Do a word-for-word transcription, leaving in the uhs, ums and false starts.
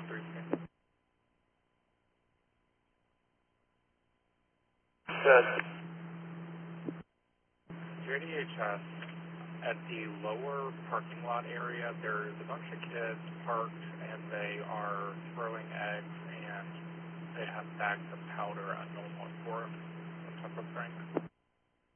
one three three. Good. Your D H S, at the lower parking lot area, there's a bunch of kids parked and they are throwing eggs and they have bags of powder at no one for it. What's up with Frank?